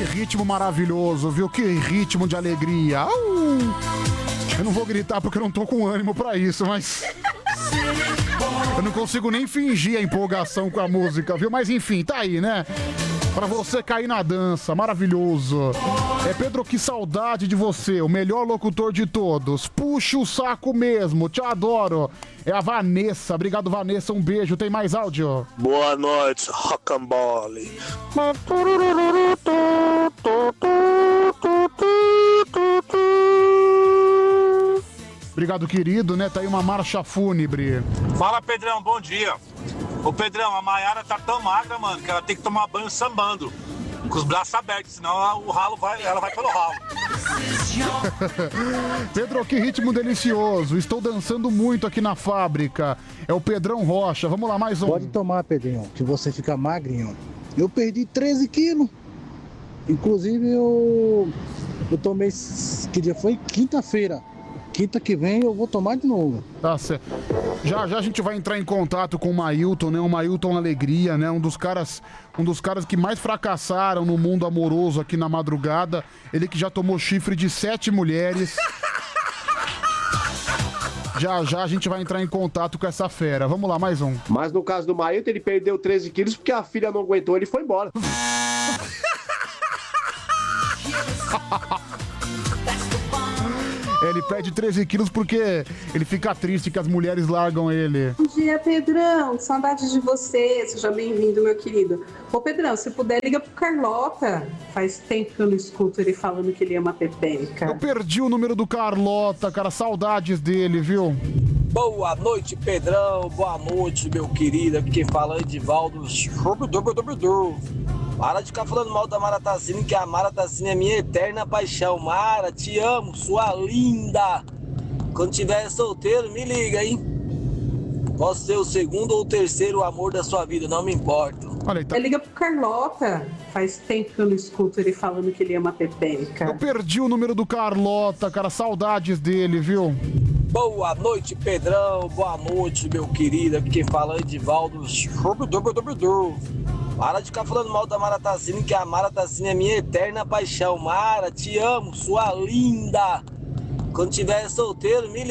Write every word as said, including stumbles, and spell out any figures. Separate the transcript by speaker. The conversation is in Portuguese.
Speaker 1: ritmo maravilhoso, viu? Que ritmo de alegria. Uh! Eu não vou gritar porque eu não tô com ânimo pra isso, mas... eu não consigo nem fingir a empolgação com a música, viu? Mas enfim, tá aí, né? Pra você cair na dança, maravilhoso. É, Pedro, que saudade de você, o melhor locutor de todos. Puxa o saco mesmo, te adoro. É a Vanessa, obrigado Vanessa, um beijo, tem mais áudio?
Speaker 2: Boa noite, Rock'n'Ball.
Speaker 1: Obrigado, querido, né? Tá aí uma marcha fúnebre.
Speaker 3: Fala, Pedrão, bom dia. Ô, Pedrão, a Maiara tá tão magra, mano, que ela tem que tomar banho sambando. Com os braços abertos, senão o ralo vai, ela vai pelo ralo.
Speaker 1: Pedro, que ritmo delicioso. Estou dançando muito aqui na fábrica. É o Pedrão Rocha. Vamos lá, mais um.
Speaker 4: Pode tomar, Pedrinho, que você fica magrinho. Eu perdi treze quilos. Inclusive, eu, eu tomei... Que dia foi? Quinta-feira. Quinta que vem eu vou tomar de novo.
Speaker 1: Tá certo. Já já a gente vai entrar em contato com o Mailton, né? O Mailton Alegria, né? Um dos caras, um dos caras que mais fracassaram no mundo amoroso aqui na madrugada. Ele que já tomou chifre de sete mulheres. Já já a gente vai entrar em contato com essa fera. Vamos lá, mais um.
Speaker 5: Mas no caso do Mailton, ele perdeu treze quilos porque a filha não aguentou, ele foi embora.
Speaker 1: Ele perde treze quilos porque ele fica triste que as mulheres largam ele.
Speaker 6: Bom dia, Pedrão. Saudade de você. Seja bem-vindo, meu querido. Ô, Pedrão, se puder, liga pro Carlota. Faz tempo que eu não escuto ele falando que ele ama pepeca.
Speaker 1: Eu perdi o número do Carlota, cara. Saudades dele, viu?
Speaker 7: Boa noite, Pedrão. Boa noite, meu querido. Aqui fala Edivaldo. Para de ficar falando mal da Mara Tassini, que a Mara Tassini é minha eterna paixão. Mara, te amo, sua linda. Quando tiver solteiro, me liga, hein? Posso ser o segundo ou o terceiro amor da sua vida, não me importo.
Speaker 1: Olha aí, tá...
Speaker 6: Liga pro Carlota. Faz tempo que eu não escuto ele falando que ele ama pepeca.
Speaker 1: Eu perdi o número do Carlota, cara. Saudades dele, viu?
Speaker 7: Boa noite, Pedrão. Boa noite, meu querido. Aqui fala Edivaldo. Para de ficar falando mal da Mara Tassini, que a Mara Tassini é minha eterna paixão. Mara, te amo, sua linda. Quando tiver solteiro, me liga.